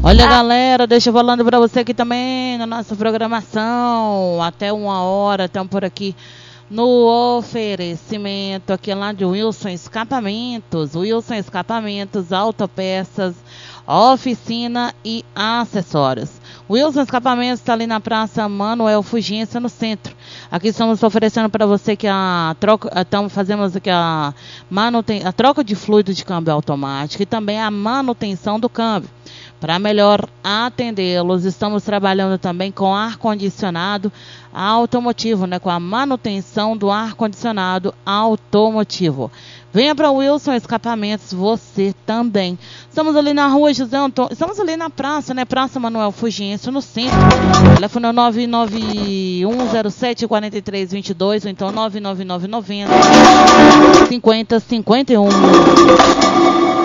Olha, galera, deixa eu falando pra você aqui também na nossa programação. Até 1 hora, estamos por aqui no oferecimento aqui lá de Wilson Escapamentos. Wilson Escapamentos, autopeças, oficina e acessórios. Wilson Escapamentos está ali na Praça Manuel Fugência, no centro. Aqui estamos oferecendo para você que fazemos aqui a troca de fluido de câmbio automático e também a manutenção do câmbio. Para melhor atendê-los, estamos trabalhando também com ar-condicionado automotivo, né? Com a manutenção do ar-condicionado automotivo. Venha para Wilson Escapamentos, você também. Estamos ali na rua José Antônio, estamos ali na praça, né? Praça Manuel Fugêncio, no centro. Telefone é 991074322 ou então 99990 5051.